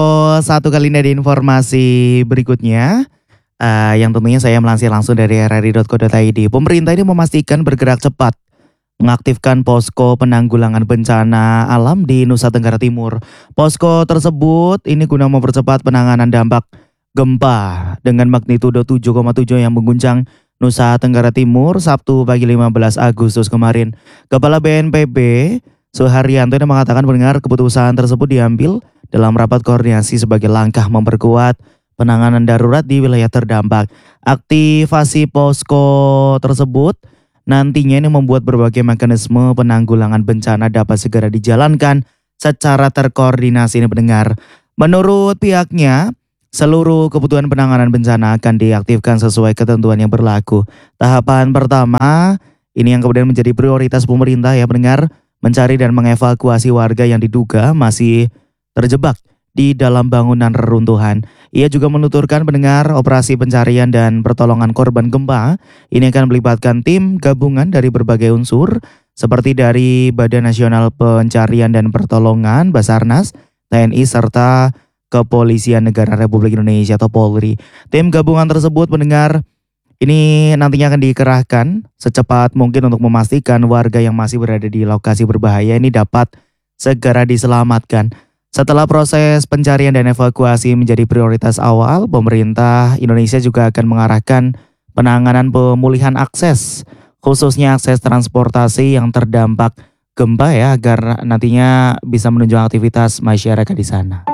Satu kali ini ada informasi berikutnya, yang tentunya saya melansir langsung dari rri.co.id. Pemerintah ini memastikan bergerak cepat mengaktifkan posko penanggulangan bencana alam di Nusa Tenggara Timur. Posko tersebut ini guna mempercepat penanganan dampak gempa dengan magnitudo 7,7 yang mengguncang Nusa Tenggara Timur Sabtu pagi 15 Agustus kemarin. Kepala BNPB Suharyanto ini mengatakan mendengar keputusan tersebut diambil dalam rapat koordinasi sebagai langkah memperkuat penanganan darurat di wilayah terdampak. Aktivasi posko tersebut nantinya ini membuat berbagai mekanisme penanggulangan bencana dapat segera dijalankan secara terkoordinasi ini pendengar. Menurut pihaknya, seluruh kebutuhan penanganan bencana akan diaktifkan sesuai ketentuan yang berlaku. Tahapan pertama, ini yang kemudian menjadi prioritas pemerintah ya pendengar, mencari dan mengevakuasi warga yang diduga masih terjebak di dalam bangunan reruntuhan. Ia juga menuturkan pendengar operasi pencarian dan pertolongan korban gempa ini akan melibatkan tim gabungan dari berbagai unsur seperti dari Badan Nasional Pencarian dan Pertolongan Basarnas, TNI serta Kepolisian Negara Republik Indonesia atau Polri. Tim gabungan tersebut pendengar ini nantinya akan dikerahkan secepat mungkin untuk memastikan warga yang masih berada di lokasi berbahaya ini dapat segera diselamatkan. Setelah proses pencarian dan evakuasi menjadi prioritas awal, pemerintah Indonesia juga akan mengarahkan penanganan pemulihan akses, khususnya akses transportasi yang terdampak gempa ya, agar nantinya bisa menunjang aktivitas masyarakat di sana.